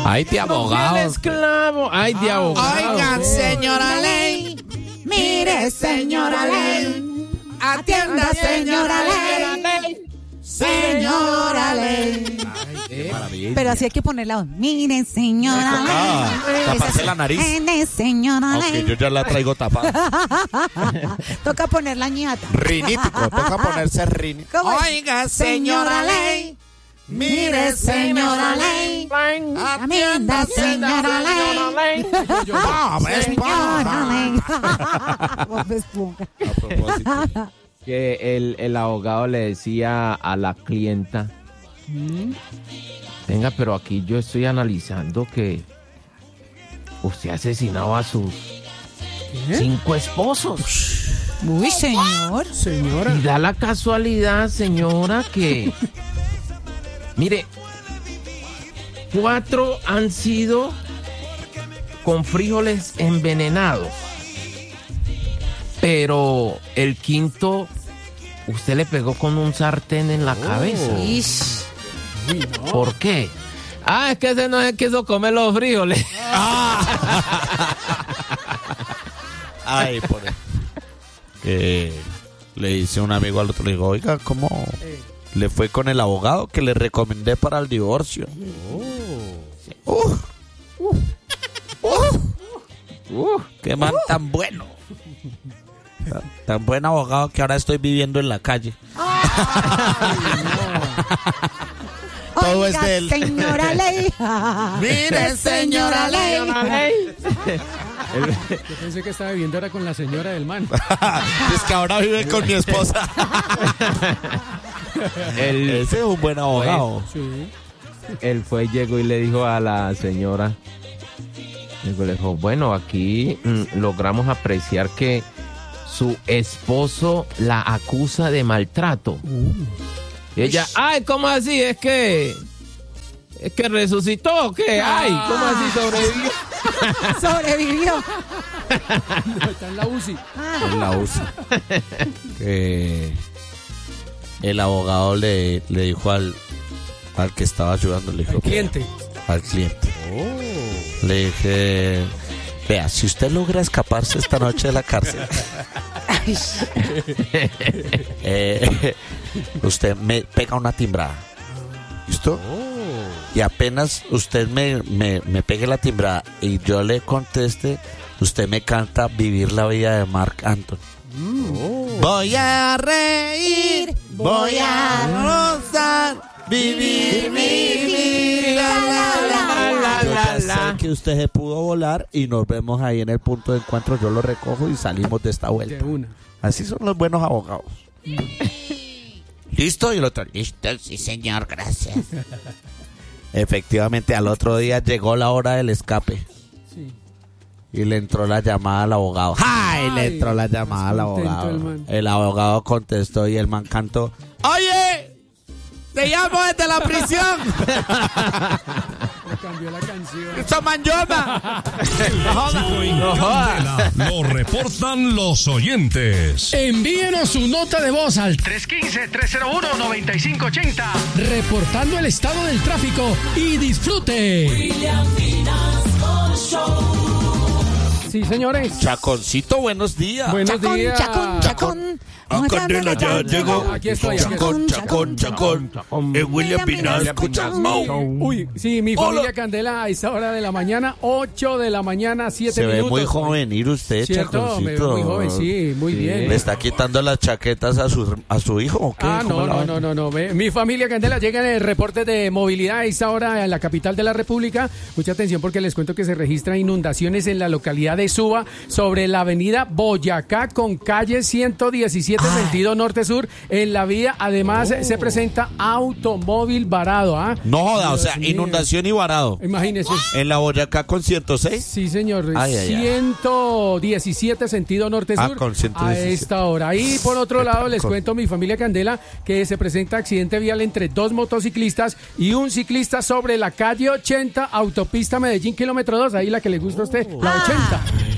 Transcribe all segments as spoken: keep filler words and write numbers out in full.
Ay, de abogado. esclavo. Ay, de abogado. Oiga, señora Ley. Mire, señora Ley. Atienda, señora Ley. Señora Ley. Qué maravilla. Pero así hay que poner la voz. Mire, señora Ah, Ley. taparse la nariz. Mire, señora Aunque Ley. yo ya la traigo tapada. Toca poner la ñata. Rinítico, toca ponerse rinítico. ¿Cómo es? Oiga, señora Ley. Mire, señora Ley. Atienda, señora Ley. Bob Señora Esponja. Ley. Bob Esponja. A propósito. Que el, el abogado le decía a la clienta, venga, pero aquí yo estoy analizando que usted ha asesinado a sus cinco esposos. Uy, señor. Señora. Y da la casualidad, señora, que... Mire, cuatro han sido con frijoles envenenados. Pero el quinto, usted le pegó con un sartén en la cabeza. Ish. ¿Por qué? Ah, es que ese no se quiso comer los frijoles. Ay, por eso. Que le dice un amigo al otro, le digo, oiga, ¿cómo le fue con el abogado que le recomendé para el divorcio? Uh, uh, uh, uh, qué man tan bueno. Tan, tan buen abogado que ahora estoy viviendo en la calle. Todo Oiga, es de él. señora Ley. Mire, señora Ley. Yo pensé que estaba viviendo ahora con la señora del man. Es que ahora vive con mi esposa. Él, Ese es un buen abogado. Sí. él fue, llegó y le dijo a la señora, llegó y le dijo, bueno, aquí mm, logramos apreciar que su esposo la acusa de maltrato. Y ella, ay, ¿cómo así? Es que... Es que resucitó, ¿qué? Ay, ¿cómo así sobrevivió? Sobrevivió. No, está en la U C I. En la U C I. Que el abogado le, le dijo al, al que estaba ayudando, le dijo, El cliente. al cliente. Le dije, vea, si usted logra escaparse esta noche de la cárcel, eh, usted me pega una timbrada. ¿Listo? Y apenas usted me, me, me pegue la timbrada y yo le conteste, usted me canta Vivir la vida de Marc Anthony. Voy a reír, voy a gozar, vivir mi vida, la, la, la, yo ya sé que usted se pudo volar y nos vemos ahí en el punto de encuentro, yo lo recojo y salimos de esta De vuelta. una. Así son los buenos abogados. ¿Listo? Y el otro, Listo, sí, señor, gracias. efectivamente, al otro día llegó la hora del escape. Sí. Y le entró la llamada al abogado. ¡Ay! Le entró la llamada al más contento abogado. el man. El abogado contestó y el man cantó, ¡oye! ¡Te llamo desde la prisión! Le cambió la canción. ¡Somanjoma! Chico y Candela, lo reportan los oyentes. Envíenos su nota de voz al tres uno cinco, tres cero uno, nueve cinco ocho cero, reportando el estado del tráfico y disfrute. Sí, señores. Chaconcito, buenos días. Buenos Chacón, días. chacón, chacón. Ah, Candela, ya llegó. Aquí estoy, aquí Chacón, estoy. chacón, chacón. Es William Pinal, escuchas, Mau. Uy, sí, mi Hola. familia Candela a esta hora de la mañana, ocho de la mañana, siete Se ve minutos. muy juvenil usted, ¿Cierto? Me veo Chaconcito. muy joven, sí, muy bien. ¿Le está quitando las chaquetas a su, a su hijo o qué? Ah, ¿Cómo no, la no, vaina? no, no, no. Ve, mi familia Candela llega en el reporte de movilidad a esta hora en la capital de la República. Mucha atención porque les cuento que se registran inundaciones en la localidad de Suba sobre la avenida Boyacá con calle ciento diecisiete sentido norte-sur en la vía. Además Oh. se presenta automóvil varado. ¿Ah? No joda, o Dios sea, mío. inundación y varado. Imagínese. En la Boyacá con ciento seis. Sí, señor. Ay, ay, ay. ciento diecisiete sentido norte-sur Ah, con ciento a diecisiete. esta hora. Y por otro lado les Con- cuento mi familia Candela que se presenta accidente vial entre dos motociclistas y un ciclista sobre la calle ochenta, autopista Medellín, kilómetro dos, ahí la que le gusta a usted, la ochenta.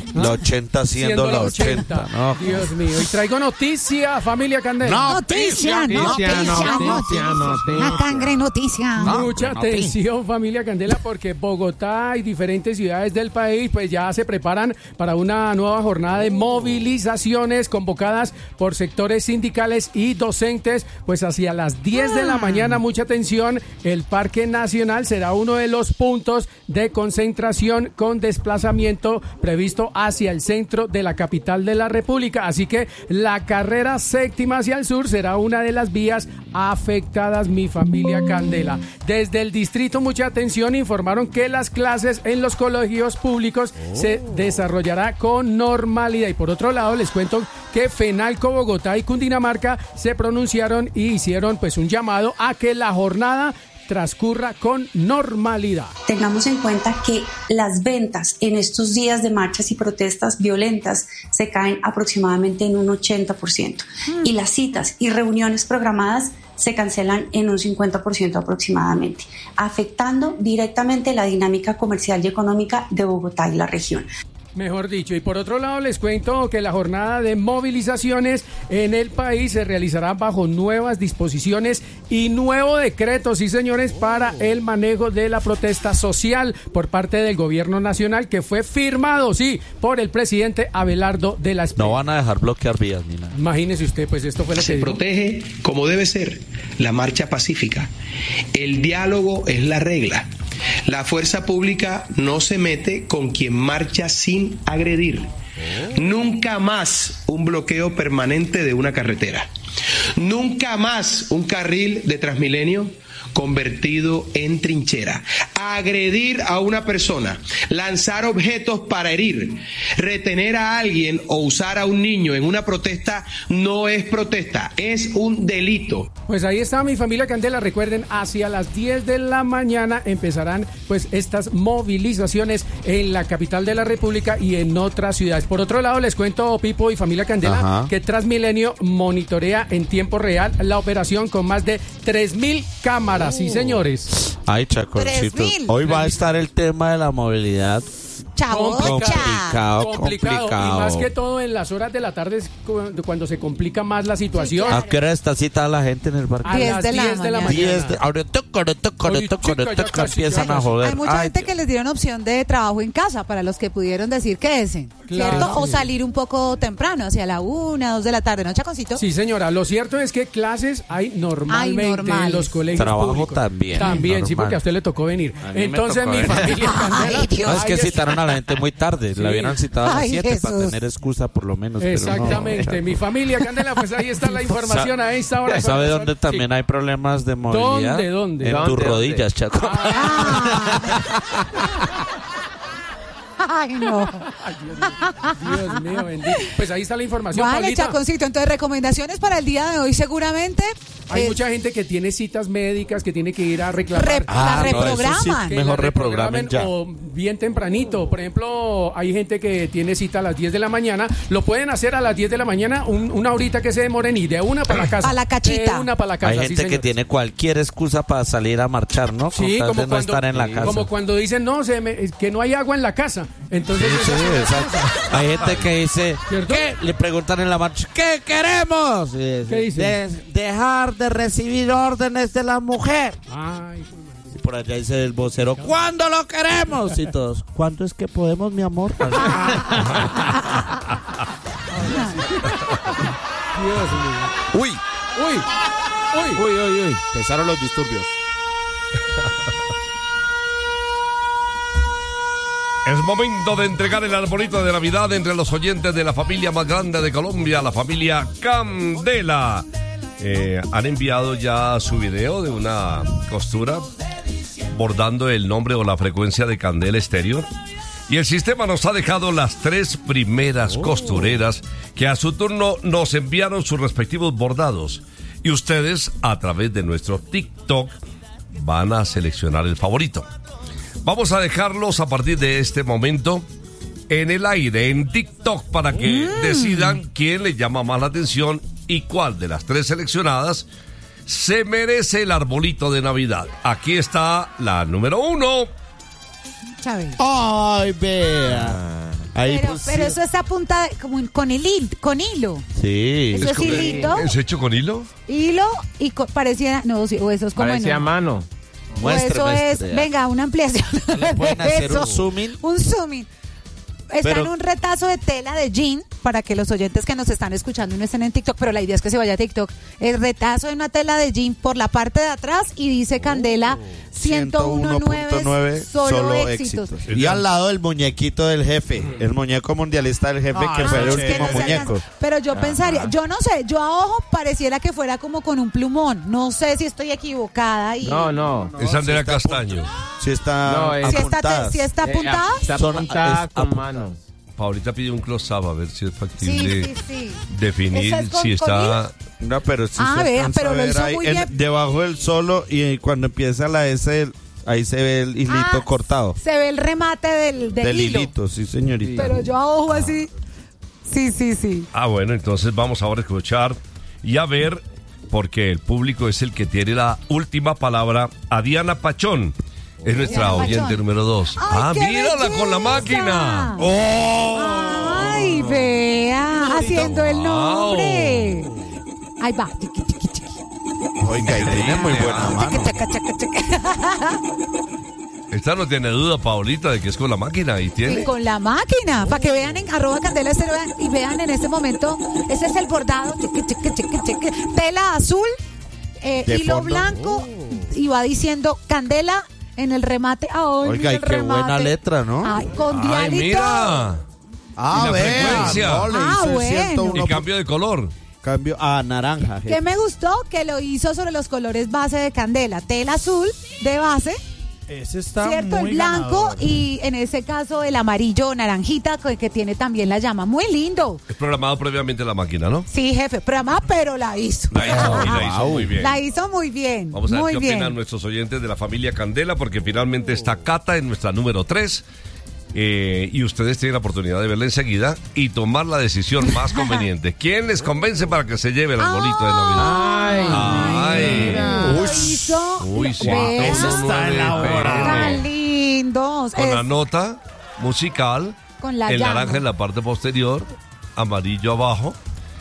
La ochenta siendo, Siendo la ochenta. No, Dios mío. Y traigo noticia, familia Candela. Noticia, noticia, noticia. La cangre noticia. Mucha atención, familia Candela, porque Bogotá y diferentes ciudades del país pues ya se preparan para una nueva jornada de movilizaciones convocadas por sectores sindicales y docentes, pues hacia las diez de la mañana. Mucha atención, el Parque Nacional será uno de los puntos de concentración con desplazamiento previsto hacia el centro de la capital de la República. Así que la carrera séptima hacia el sur será una de las vías afectadas, mi familia Candela. Desde el distrito, mucha atención, informaron que las clases en los colegios públicos oh. se desarrollará con normalidad. Y por otro lado, les cuento que FENALCO Bogotá y Cundinamarca se pronunciaron y hicieron pues un llamado a que la jornada transcurra con normalidad. Tengamos en cuenta que las ventas en estos días de marchas y protestas violentas se caen aproximadamente en un ochenta por ciento mm. y las citas y reuniones programadas se cancelan en un cincuenta por ciento aproximadamente, afectando directamente la dinámica comercial y económica de Bogotá y la región. Mejor dicho, y por otro lado les cuento que la jornada de movilizaciones en el país se realizará bajo nuevas disposiciones y nuevo decreto, sí señores, para el manejo de la protesta social por parte del gobierno nacional, que fue firmado, sí, por el presidente Abelardo de la Espriella. No van a dejar bloquear vías ni nada. Imagínese usted, pues esto fue lo que se dijo. Protege como debe ser la marcha pacífica. El diálogo es la regla. La fuerza pública no se mete con quien marcha sin agredir. Nunca más un bloqueo permanente de una carretera. Nunca más un carril de Transmilenio convertido en trinchera. Agredir a una persona, lanzar objetos para herir, retener a alguien o usar a un niño en una protesta no es protesta, es un delito. Pues ahí está, mi familia Candela. Recuerden, hacia las diez de la mañana empezarán pues estas movilizaciones en la capital de la República y en otras ciudades. Por otro lado, les cuento, Pipo y familia Candela, Ajá. que Transmilenio monitorea en tiempo real la operación con más de tres mil cámaras. Sí, señores. Ay, Chaconcito. Hoy va a estar el tema de la movilidad. Complicado, complicado, complicado. Y más que todo en las horas de la tarde es cuando se complica más la situación. Sí, claro. ¿A qué hora está citada la gente en el parque? A las diez de la mañana. diez de, ahorita, ahorita, ahorita, ahorita empiezan a joder. Hay mucha Ay, gente Dios. que les dieron opción de trabajo en casa para los que pudieron decir quédense, Claro. ¿cierto? O salir un poco temprano, hacia la una, dos de la tarde, ¿no, Chaconcito? Sí, señora. Lo cierto es que clases hay normalmente Hay normales. en los colegios Trabajo públicos. también. También, normal. sí, porque a usted le tocó venir. A mí me Entonces, tocó mi venir. familia Candela. Ay, Dios. No, es que Ay, citaron a la gente muy tarde. Sí. La hubieran citado a las Ay, siete para Jesús. tener excusa por lo menos. Exactamente. Pero no. Mi familia Candela, pues ahí está la información a esta hora. ¿Sabe corazón? dónde también Sí. hay problemas de movilidad? ¿Dónde, dónde? En ¿Dónde, tus dónde? rodillas, Chaco. Ay, no. Ay, Dios mío, Dios mío, bendito. Pues ahí está la información, Vale, Pablita. Chaconcito. Entonces, recomendaciones para el día de hoy seguramente. Hay eh, mucha gente que tiene citas médicas, que tiene que ir a reclamar. Re- Ah, la no, eso sí. reprograman. Que Mejor la reprogramen ya. O bien tempranito. Por ejemplo, hay gente que tiene cita a las diez de la mañana. Lo pueden hacer a las diez de la mañana, un- una horita que se demoren y de una para la casa. Pa' la cachita. De una para la casa. Hay sí, gente que señor. tiene cualquier excusa para salir a marchar, ¿no? Con Sí, tal como de no cuando, estar en la sí, casa. como cuando dicen, no, se me- que no hay agua en la casa. Entonces, Sí, exacto. Hay gente que dice, ¿Cierto? ¿qué? Le preguntan en la marcha, ¿qué queremos? Y dice, ¿Qué dicen? "De- dejar de recibir órdenes de la mujer. Ay, Y por allá dice el vocero, ¿cuándo lo queremos? Y todos, ¿cuándo es que podemos, mi amor? Dios mío. Uy, Uy, uy. uy, uy, uy. Empezaron los disturbios. Es momento de entregar el arbolito de Navidad entre los oyentes de la familia más grande de Colombia, la familia Candela. Eh, han enviado ya su video de una costura bordando el nombre o la frecuencia de Candela Estéreo. Y el sistema nos ha dejado las tres primeras Oh. costureras que a su turno nos enviaron sus respectivos bordados. Y ustedes, a través de nuestro TikTok, van a seleccionar el favorito. Vamos a dejarlos a partir de este momento en el aire, en TikTok, para que mm. decidan quién les llama más la atención y cuál de las tres seleccionadas se merece el arbolito de Navidad. Aquí está la número uno. Chávez. Ay, vea. Ahí Pero, pues, pero sí. eso está apuntada como con, el hil- con hilo. Sí. Eso es con- hilito. ¿Es hecho con hilo? Hilo y co- pareciera. No, sí, o eso es como. Parecía a en- mano. o Muestre, eso muestre, es. ya. Venga, una ampliación. ¿Le pueden hacer Eso. un zooming? Un zooming. Está Pero- en un retazo de tela de jean para que los oyentes que nos están escuchando no estén en TikTok, pero la idea es que se vaya a TikTok. El retazo de una tela de jean por la parte de atrás y dice Candela ciento uno punto nueve solo, solo éxitos. éxitos. Y al lado el muñequito del jefe, el muñeco mundialista del jefe, Ah, que no, fue el es que último no se muñeco. alcanza. Pero yo pensaría, yo no sé, yo a ojo pareciera que fuera como con un plumón. No sé si estoy equivocada. Y No, no. Es Andrea Castaño. Si está No, es- si está, apuntadas. si está Eh, apuntada. Está Son- apuntada es con apuntada. mano. Paulita pide un close-up a ver si es factible Sí, sí, sí. definir ¿Esa es con- si con está... No, pero sí Ah, se vea, alcanza pero a lo ver hizo ahí muy en- bien. debajo del solo y cuando empieza la S, el- ahí se ve el hilito Ah, cortado. Se ve el remate del, del, Del hilo. hilito, sí, señorita. Pero yo a ojo así. Sí, sí, sí. Ah, bueno, entonces vamos ahora a escuchar y a ver, porque el público es el que tiene la última palabra, a Diana Pachón. Es nuestra Diana oyente Pachón. número dos. ¡Ay, Ah, qué mírala con la belleza! máquina. ¡Oh! Ay, vea, haciendo el Wow. nombre. Ahí va. Chiqui, chiqui, chiqui. Oiga, y tiene muy buena mano. Chaca, chaca, chaca. Esta no tiene duda, Paulita, de que es con la máquina y Y tiene... con la máquina, para que vean en arroba candela estéreo y vean en este momento, ese es el bordado, chiqui, chiqui, chiqui, chiqui. Tela azul, eh, De hilo fondo. blanco, y va diciendo Candela en el remate. Ay, Oiga, mira y el qué buena remate. letra, ¿no? Ay, con ¡Ay, dial y todo. mira! Ah, y la vea, frecuencia. no, le Ah, hizo el bueno. ciento uno Y cambio de color. cambio a naranja. Que jefe. me gustó que lo hizo sobre los colores base de Candela, tela azul de base, Ese está cierto, el muy blanco ganador. y en ese caso el amarillo naranjita que, que tiene también la llama, muy lindo. Es programado previamente la máquina, ¿no? Sí, jefe, pero además, pero la hizo. La hizo, y la hizo muy bien. La hizo muy bien. Vamos a ver muy qué bien. opinan nuestros oyentes de la familia Candela, porque finalmente está Cata en nuestra número tres. Eh, y ustedes tienen la oportunidad de verla enseguida y tomar la decisión más conveniente. ¿Quién les convence para que se lleve el arbolito de Navidad? Ay, Ay. Lo Uy. hizo. Uy, sí. Vea, Eso está elaborado. tan lindos. Con Es- la nota musical, Con la el llama. naranja en la parte posterior, amarillo abajo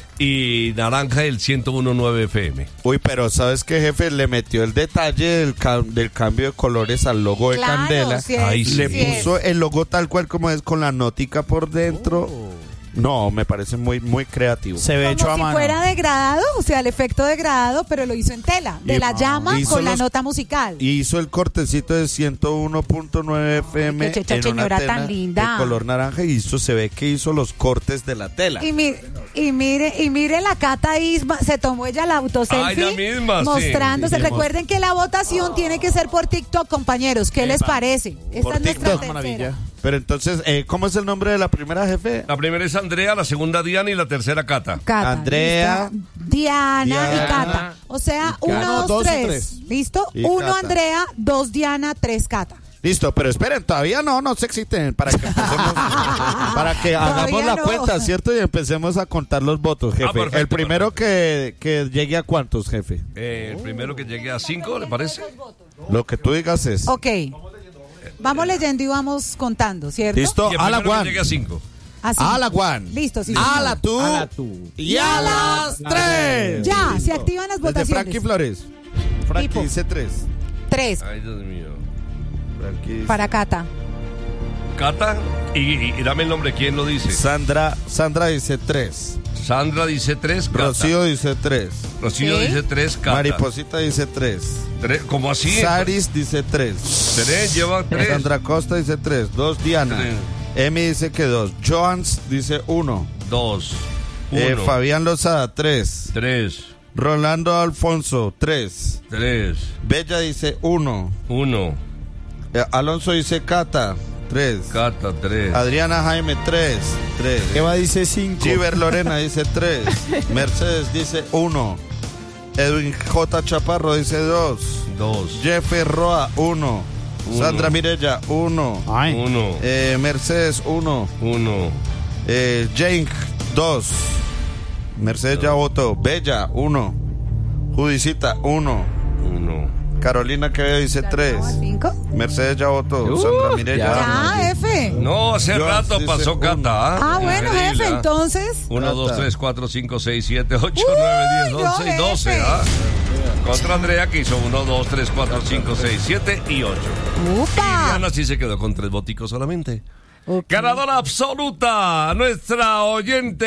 y naranja el ciento uno punto nueve F M. Uy, pero ¿sabes qué, jefe? Le metió el detalle del, ca- del cambio de colores al logo de Claro, Candela. sí es, Ahí Le sí es. puso el logo tal cual como es, con la nótica por dentro. No, me parece muy, muy creativo. Se ve hecho Como a si mano. fuera degradado, o sea, el efecto degradado, pero lo hizo en tela, de Y- la llama hizo con la los- nota musical. Y hizo el cortecito de ciento uno punto nueve F M Ay, qué checha en una señora tela tan linda. de color naranja y hizo, se ve que hizo los cortes de la tela. Y mire, y mire, y mire la Cata Isma, se tomó ella la autoselfie Ah, ella misma, sí. mostrándose. Sí, Recuerden que la votación tiene que ser por TikTok, compañeros. ¿Qué les parece? Esta Por es nuestra TikTok, tercera. maravilla. Pero entonces, eh, ¿cómo es el nombre de la primera, jefe? La primera es Andrea, la segunda Diana y la tercera Cata. Cata, Andrea, ¿listo? Diana, Diana, y Cata. O sea, y Cata. uno, dos, Dos y tres. tres. ¿Listo? Y Uno Cata. Andrea, dos Diana, tres Cata. Listo, pero esperen, todavía no, no se exciten para que empecemos, para que hagamos Todavía la no. cuenta, ¿cierto? Y empecemos a contar los votos, jefe. Ah, perfecto, el primero que, que llegue a cuántos, jefe. Eh, el primero que llegue a cinco, ¿le parece? Lo que tú digas es. Ok. Vamos leyendo y vamos contando, ¿cierto? Listo, Y el a la primero que one. llegue a cinco. Así. A la one. Listo, sí. A señor. la tú. A la tú. Y a las tres. Ya, Listo. se activan las Desde votaciones. Frankie Flores. Frankie Tipo. dice tres. Tres Ay, Dios mío. Frankie dice- para Cata. Cata, y, y- y dame el nombre, ¿quién lo dice? Sandra, Sandra dice tres. Sandra dice tres, Cata. Rocío dice tres. Rocío ¿Sí? dice tres, Cata. Mariposita dice tres. Tres, ¿cómo así? Saris dice tres. Tres, lleva tres. Sandra Costa dice tres. Dos Diana. Tres. Emi dice que dos. Joans dice uno. Dos. Uno. Eh, Fabián Lozada, tres. Tres. Rolando Alfonso, tres. Tres. Bella dice uno. Uno. Eh, Alonso dice Cata, tres. Cata, tres. Adriana Jaime, tres. Tres. Eva dice cinco. Giver Lorena dice tres. Mercedes dice uno. Edwin J. Chaparro dice dos. Dos. Jeffer Roa, uno. Uno. Sandra Mirella, uno. Ay. Uno. Eh, Mercedes, uno. Uno. Eh, Jane, dos. Mercedes ya votó. Bella, uno. Judicita, uno. Uno. Carolina que dice tres. ¿Cinco? Mercedes ya votó. Uh, Sandra Mireya. Ya, F. No, hace Yo rato dice pasó uno. Cata. ¿ah? Ah, bueno, Increíble, jefe, ¿ah? entonces. uno, dos, Cata. tres, cuatro, cinco, seis, siete, ocho, Uy, nueve, diez, no, once y doce. jefe. ¿ah? Contra Andrea que hizo uno, dos, tres, cuatro, cinco, seis, siete y ocho. Y ¡Upa! Diana sí se quedó con tres voticos solamente. Ok. Ganadora absoluta, nuestra oyente